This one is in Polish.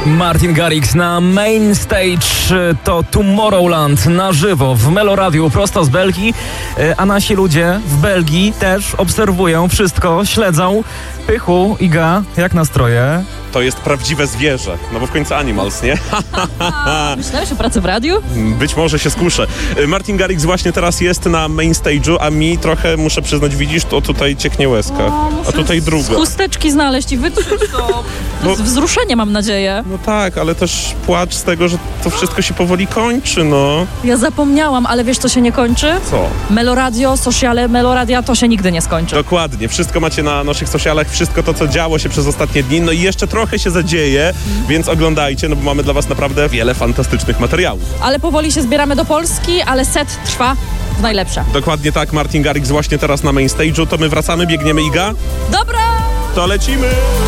Martin Garrix na Main Stage, to Tomorrowland na żywo w Meloradiu prosto z Belgii, a nasi ludzie w Belgii też obserwują wszystko, śledzą. Pychu, Iga, jak nastroje? To jest prawdziwe zwierzę, no bo w końcu Animals, nie? Myślałeś o pracy w radiu? Być może się skuszę. Martin Garrix właśnie teraz jest na main stage'u, a mi trochę, muszę przyznać, widzisz, to tutaj cieknie łezka, a tutaj druga. Chusteczki znaleźć i wytrzeć to. To jest wzruszenie, mam nadzieję. No tak, ale też płacz z tego, że to wszystko się powoli kończy, no. Ja zapomniałam, ale wiesz, co się nie kończy? Co? Meloradio, sociale, Meloradia, to się nigdy nie skończy. Dokładnie, wszystko macie na naszych socialach, wszystko to, co działo się przez ostatnie dni, no i jeszcze trochę się zadzieje, więc oglądajcie, no bo mamy dla was naprawdę wiele fantastycznych materiałów. Ale powoli się zbieramy do Polski, ale set trwa w najlepsze. Dokładnie tak, Martin Garrix właśnie teraz na main stage'u, to my wracamy, biegniemy, Iga? Dobra! To lecimy!